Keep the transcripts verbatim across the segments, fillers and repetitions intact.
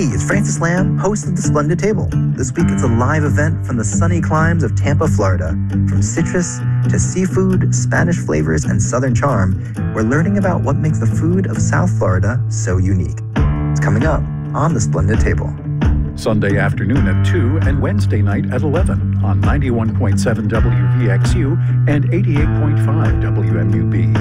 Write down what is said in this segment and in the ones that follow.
Hey, it's Francis Lamb, host of The Splendid Table. This week it's a live event from the sunny climes of Tampa, Florida. From citrus to seafood, Spanish flavors, and Southern charm, we're learning about what makes the food of South Florida so unique. It's coming up on The Splendid Table. Sunday afternoon at two and Wednesday night at eleven on ninety-one point seven W V X U and eighty-eight point five W M U B.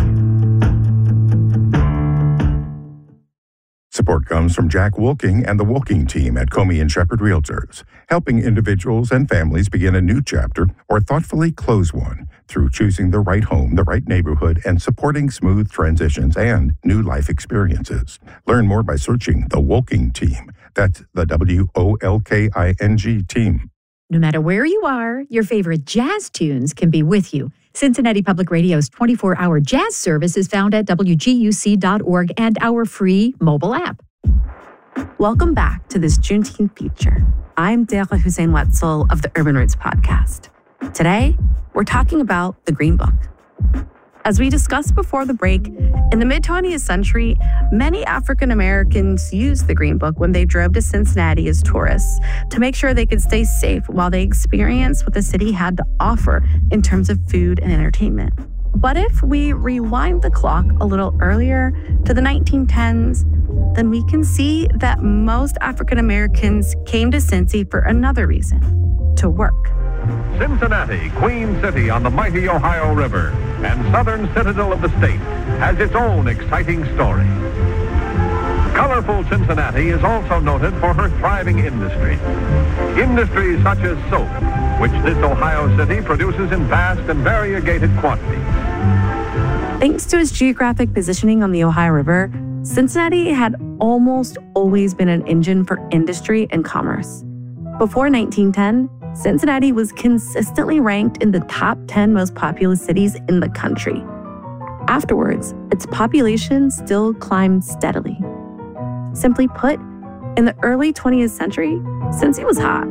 Support comes from Jack Wolking and the Wolking team at Comey and Shepherd Realtors, helping individuals and families begin a new chapter or thoughtfully close one through choosing the right home, the right neighborhood, and supporting smooth transitions and new life experiences. Learn more by searching the Wolking team. That's the W O L K I N G team. No matter where you are, your favorite jazz tunes can be with you. Cincinnati Public Radio's twenty-four hour jazz service is found at W G U C dot org and our free mobile app. Welcome back to this Juneteenth feature. I'm Deirdre Hussein-Wetzel of the Urban Roots podcast. Today, we're talking about the Green Book. As we discussed before the break, in the mid-twentieth century, many African Americans used the Green Book when they drove to Cincinnati as tourists to make sure they could stay safe while they experienced what the city had to offer in terms of food and entertainment. But if we rewind the clock a little earlier to the nineteen tens, then we can see that most African Americans came to Cincy for another reason: to work. Cincinnati, Queen City on the mighty Ohio River and southern citadel of the state, has its own exciting story. Colorful Cincinnati is also noted for her thriving industry. Industries such as soap, which this Ohio city produces in vast and variegated quantities. Thanks to its geographic positioning on the Ohio River, Cincinnati had almost always been an engine for industry and commerce. Before nineteen ten, Cincinnati was consistently ranked in the top ten most populous cities in the country. Afterwards, its population still climbed steadily. Simply put, in the early twentieth century, Cincy was hot.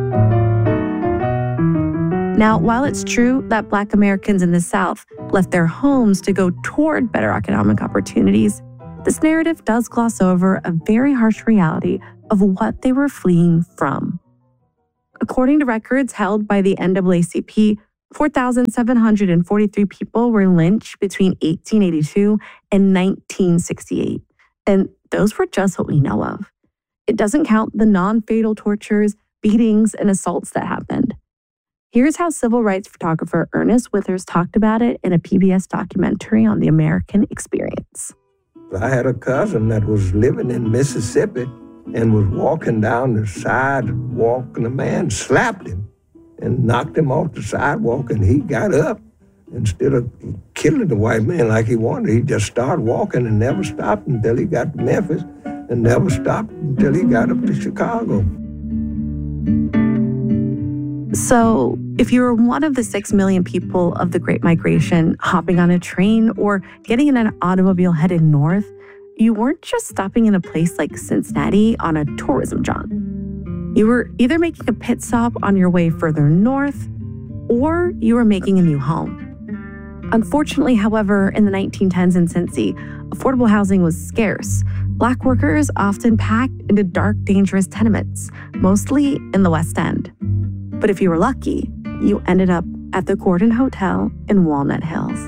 Now, while it's true that Black Americans in the South left their homes to go toward better economic opportunities, this narrative does gloss over a very harsh reality of what they were fleeing from. According to records held by the N double A C P, four thousand seven hundred forty-three people were lynched between eighteen eighty-two and nineteen sixty-eight. And those were just what we know of. It doesn't count the non-fatal tortures, beatings, and assaults that happened. Here's how civil rights photographer Ernest Withers talked about it in a P B S documentary on the American experience. I had a cousin that was living in Mississippi and was walking down the sidewalk, and a man slapped him and knocked him off the sidewalk, and he got up. Instead of killing the white man like he wanted, he just started walking and never stopped until he got to Memphis, and never stopped until he got up to Chicago. So, if you were one of the six million people of the Great Migration hopping on a train or getting in an automobile headed north, you weren't just stopping in a place like Cincinnati on a tourism jaunt. You were either making a pit stop on your way further north, or you were making a new home. Unfortunately, however, in the nineteen tens in Cincy, affordable housing was scarce. Black workers often packed into dark, dangerous tenements, mostly in the West End. But if you were lucky, you ended up at the Gordon Hotel in Walnut Hills.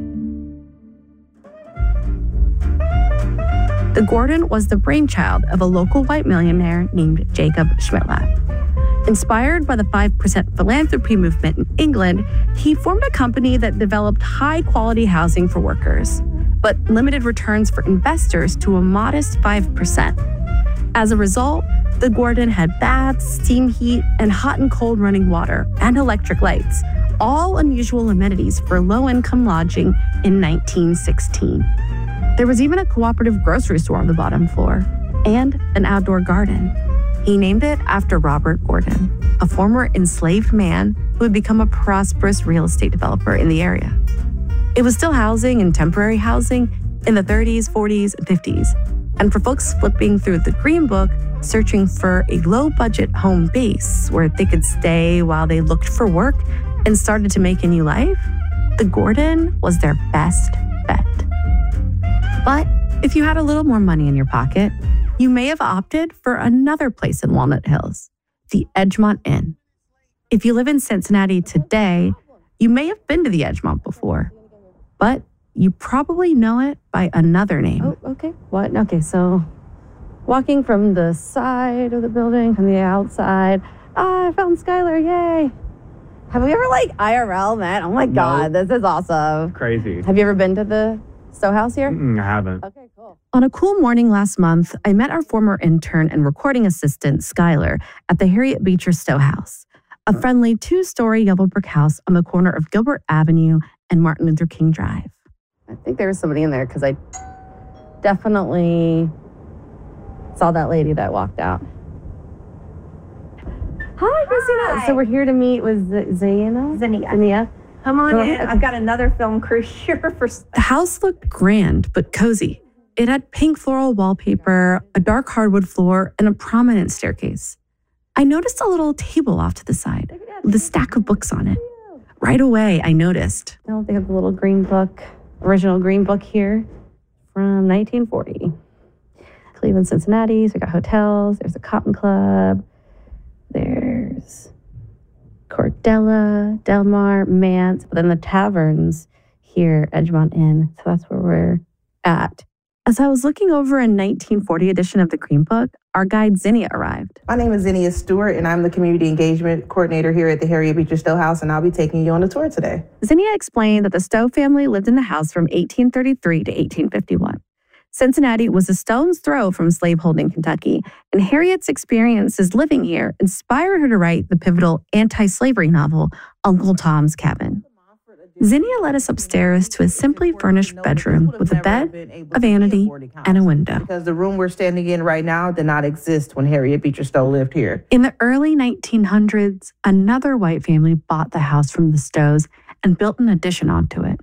The Gordon was the brainchild of a local white millionaire named Jacob Schmittlaff. Inspired by the five percent philanthropy movement in England, he formed a company that developed high-quality housing for workers, but limited returns for investors to a modest five percent. As a result, the Gordon had baths, steam heat, and hot and cold running water, and electric lights, all unusual amenities for low-income lodging in nineteen sixteen. There was even a cooperative grocery store on the bottom floor, and an outdoor garden. He named it after Robert Gordon, a former enslaved man who had become a prosperous real estate developer in the area. It was still housing and temporary housing in the thirties, forties, and fifties. And for folks flipping through the Green Book, searching for a low-budget home base where they could stay while they looked for work and started to make a new life, the Gordon was their best bet. But if you had a little more money in your pocket, you may have opted for another place in Walnut Hills, the Edgemont Inn. If you live in Cincinnati today, you may have been to the Edgemont before, but you probably know it by another name. Oh, okay. What? Okay, so walking from the side of the building, from the outside. Ah, I found Skylar, yay. Have we ever, like, I R L met? Oh my God, No. this is awesome. Crazy. Have you ever been to the Stowe House here? Mm, I haven't. Okay, cool. On a cool morning last month, I met our former intern and recording assistant, Skylar, at the Harriet Beecher Stowe House, a friendly two-story yellow brick house on the corner of Gilbert Avenue and Martin Luther King Drive. I think there was somebody in there because I definitely saw that lady that walked out. Hi, Christina. So we're here to meet with Z- Zaina? Zania. Zania. Come on Go in. ahead. I've got another film crew here for... The house looked grand but cozy. It had pink floral wallpaper, a dark hardwood floor, and a prominent staircase. I noticed a little table off to the side with a stack of books on it. Right away, I noticed. Oh, they have the little green book, original green book here from nineteen forty. Cleveland, Cincinnati. So we got hotels. There's a cotton club. There's Cordella, Del Mar, Mance. But then the taverns here, Edgemont Inn. So that's where we're at. As I was looking over a nineteen forty edition of the Green Book, our guide Zinnia arrived. My name is Zinnia Stewart, and I'm the Community Engagement Coordinator here at the Harriet Beecher Stowe House, and I'll be taking you on a tour today. Zinnia explained that the Stowe family lived in the house from eighteen thirty-three to eighteen fifty-one. Cincinnati was a stone's throw from slaveholding Kentucky, and Harriet's experiences living here inspired her to write the pivotal anti-slavery novel, Uncle Tom's Cabin. Zinnia led us upstairs to a simply furnished bedroom with a bed, a vanity, and a window. Because the room we're standing in right now did not exist when Harriet Beecher Stowe lived here. In the early nineteen hundreds, another white family bought the house from the Stowes and built an addition onto it.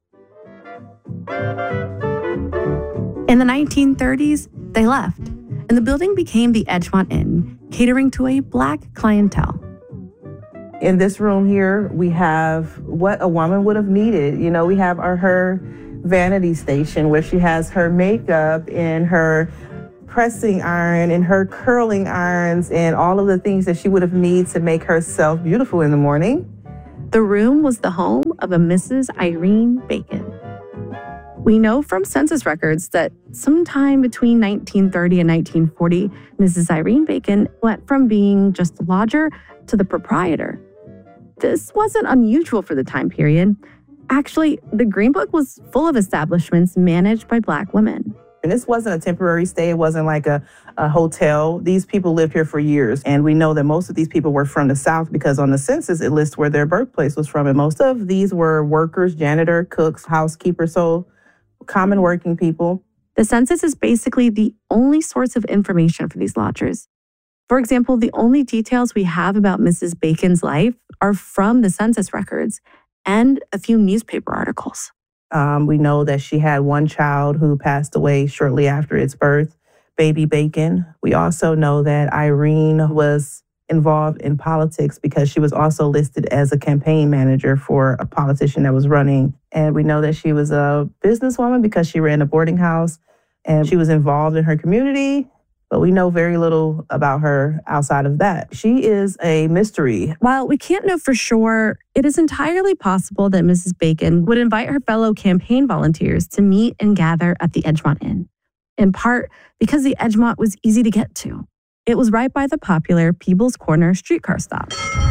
In the nineteen thirties, they left, and the building became the Edgemont Inn, catering to a Black clientele. In this room here, we have what a woman would have needed. You know, we have our, her vanity station where she has her makeup and her pressing iron and her curling irons and all of the things that she would have needed to make herself beautiful in the morning. The room was the home of a Missus Irene Bacon. We know from census records that sometime between nineteen thirty and nineteen forty, Missus Irene Bacon went from being just a lodger to the proprietor. This wasn't unusual for the time period. Actually, the Green Book was full of establishments managed by Black women. And this wasn't a temporary stay. It wasn't like a, a hotel. These people lived here for years. And we know that most of these people were from the South because on the census, it lists where their birthplace was from. And most of these were workers, janitor, cooks, housekeepers, so common working people. The census is basically the only source of information for these lodgers. For example, the only details we have about Missus Bacon's life are from the census records and a few newspaper articles. Um, we know that she had one child who passed away shortly after its birth, baby Bacon. We also know that Irene was involved in politics because she was also listed as a campaign manager for a politician that was running. And we know that she was a businesswoman because she ran a boarding house and she was involved in her community. But we know very little about her outside of that. She is a mystery. While we can't know for sure, it is entirely possible that Missus Bacon would invite her fellow campaign volunteers to meet and gather at the Edgemont Inn, in part because the Edgemont was easy to get to. It was right by the popular Peebles Corner streetcar stop.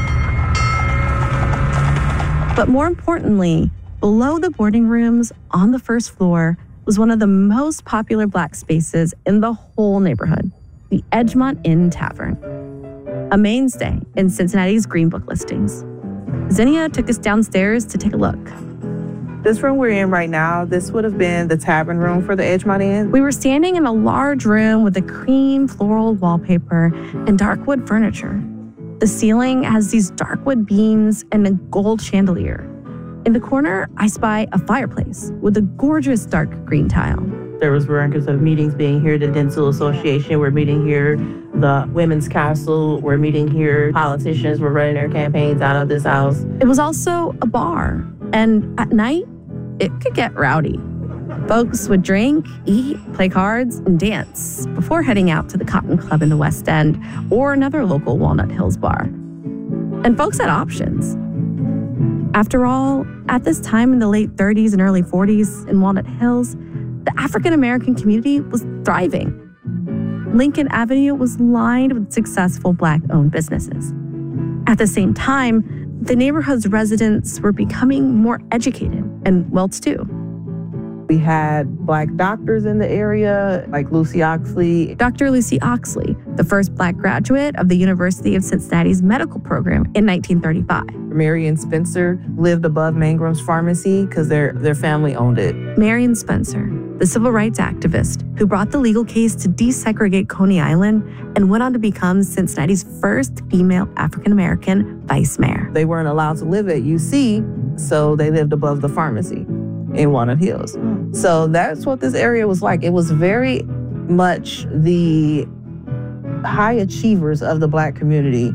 But more importantly, below the boarding rooms on the first floor was one of the most popular Black spaces in the whole neighborhood, the Edgemont Inn Tavern, a mainstay in Cincinnati's Green Book listings. Zinnia took us downstairs to take a look. This room we're in right now, this would have been the tavern room for the Edgemont Inn. We were standing in a large room with a cream floral wallpaper and dark wood furniture. The ceiling has these dark wood beams and a gold chandelier. In the corner, I spy a fireplace with a gorgeous dark green tile. There was records of meetings being here. The Dental Association were meeting here. The Women's Council were meeting here. Politicians were running their campaigns out of this house. It was also a bar, and at night, it could get rowdy. Folks would drink, eat, play cards, and dance before heading out to the Cotton Club in the West End or another local Walnut Hills bar. And folks had options. After all, at this time in the late thirties and early forties in Walnut Hills, the African-American community was thriving. Lincoln Avenue was lined with successful Black-owned businesses. At the same time, the neighborhood's residents were becoming more educated and well-to-do. We had Black doctors in the area, like Lucy Oxley. Doctor Lucy Oxley, the first Black graduate of the University of Cincinnati's medical program in nineteen thirty-five. Marion Spencer lived above Mangram's Pharmacy because their, their family owned it. Marion Spencer, the civil rights activist who brought the legal case to desegregate Coney Island and went on to become Cincinnati's first female African-American vice mayor. They weren't allowed to live at U C, so they lived above the pharmacy in Walnut Hills. So that's what this area was like. It was very much the high achievers of the Black community.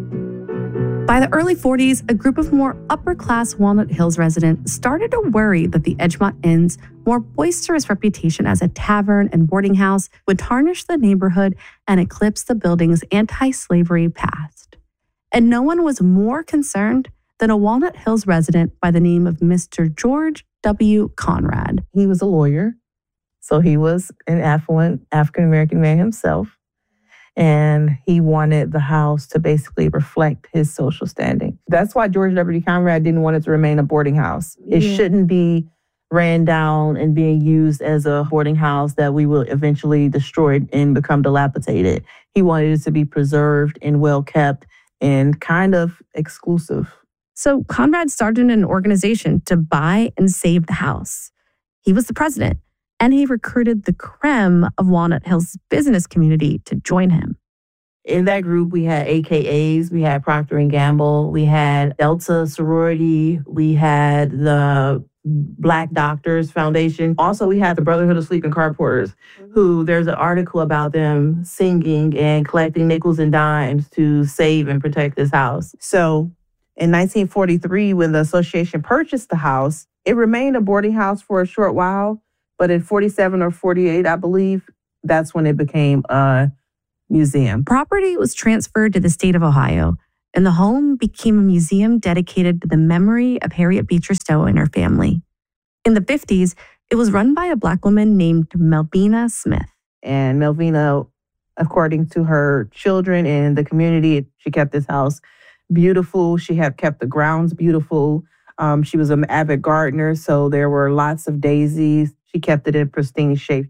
By the early forties, a group of more upper-class Walnut Hills residents started to worry that the Edgemont Inn's more boisterous reputation as a tavern and boarding house would tarnish the neighborhood and eclipse the building's anti-slavery past. And no one was more concerned than a Walnut Hills resident by the name of Mister George W. Conrad. He was a lawyer, so he was an affluent African-American man himself. And he wanted the house to basically reflect his social standing. That's why George W. Conrad didn't want it to remain a boarding house. It yeah. shouldn't be ran down and being used as a boarding house that we will eventually destroy and become dilapidated. He wanted it to be preserved and well kept and kind of exclusive. So Conrad started an organization to buy and save the house. He was the president. And he recruited the creme of Walnut Hills business community to join him. In that group, we had A K As, we had Procter and Gamble, we had Delta Sorority, we had the Black Doctors Foundation. Also, we had the Brotherhood of Sleeping Car Porters, who there's an article about them singing and collecting nickels and dimes to save and protect this house. So in nineteen forty-three, when the association purchased the house, it remained a boarding house for a short while. But in forty-seven or forty-eight, I believe, that's when it became a museum. Property was transferred to the state of Ohio, and the home became a museum dedicated to the memory of Harriet Beecher Stowe and her family. In the fifties, it was run by a Black woman named Melvina Smith. And Melvina, according to her children and the community, she kept this house beautiful. She had kept the grounds beautiful. Um, she was an avid gardener, so there were lots of daisies. She kept it in pristine shape.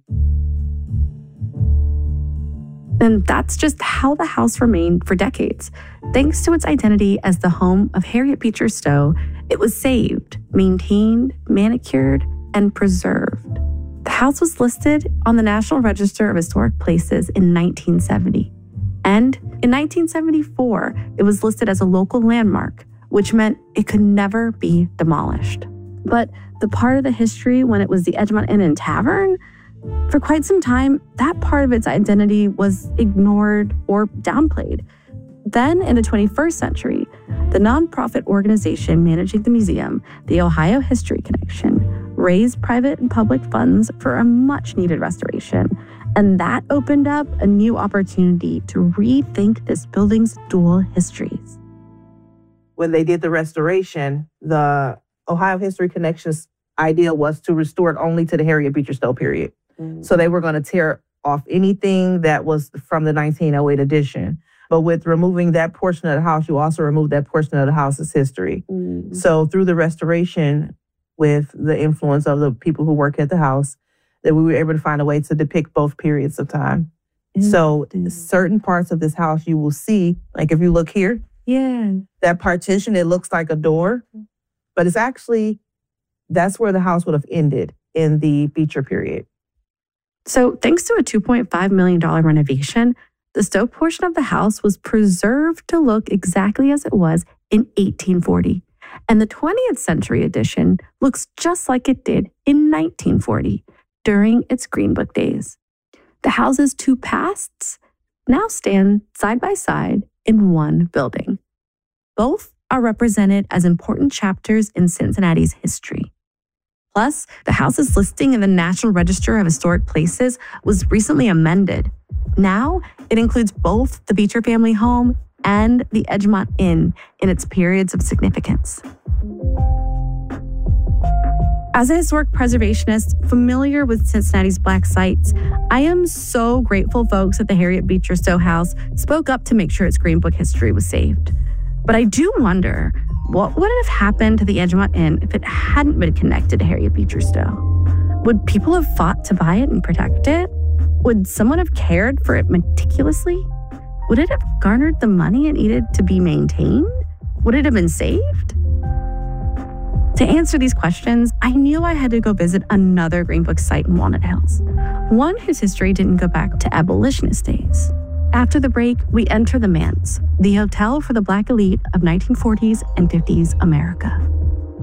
And that's just how the house remained for decades. Thanks to its identity as the home of Harriet Beecher Stowe, it was saved, maintained, manicured, and preserved. The house was listed on the National Register of Historic Places in nineteen seventy. And in nineteen seventy-four, it was listed as a local landmark, which meant it could never be demolished. But the part of the history when it was the Edgemont Inn and Tavern, for quite some time, that part of its identity was ignored or downplayed. Then, in the twenty-first century, the nonprofit organization managing the museum, the Ohio History Connection, raised private and public funds for a much-needed restoration. And that opened up a new opportunity to rethink this building's dual histories. When they did the restoration, the Ohio History Connection's idea was to restore it only to the Harriet Beecher Stowe period. Mm-hmm. So they were going to tear off anything that was from the nineteen oh eight edition. But with removing that portion of the house, you also remove that portion of the house's history. Mm-hmm. So through the restoration, with the influence of the people who work at the house, that we were able to find a way to depict both periods of time. Mm-hmm. So certain parts of this house you will see, like if you look here, yeah, that partition, it looks like a door. But it's actually, that's where the house would have ended in the Beecher period. So thanks to a two point five million dollars renovation, the Stowe portion of the house was preserved to look exactly as it was in eighteen forty. And the twentieth century edition looks just like it did in nineteen forty, during its Green Book days. The house's two pasts now stand side by side in one building. Both are represented as important chapters in Cincinnati's history. Plus, the house's listing in the National Register of Historic Places was recently amended. Now, it includes both the Beecher family home and the Edgemont Inn in its periods of significance. As a historic preservationist familiar with Cincinnati's Black sites, I am so grateful folks at the Harriet Beecher Stowe House spoke up to make sure its Green Book history was saved. But I do wonder, what would have happened to the Edgemont Inn if it hadn't been connected to Harriet Beecher Stowe? Would people have fought to buy it and protect it? Would someone have cared for it meticulously? Would it have garnered the money it needed to be maintained? Would it have been saved? To answer these questions, I knew I had to go visit another Green Book site in Walnut Hills, one whose history didn't go back to abolitionist days. After the break, we enter the Manse, the hotel for the Black elite of nineteen forties and fifties America.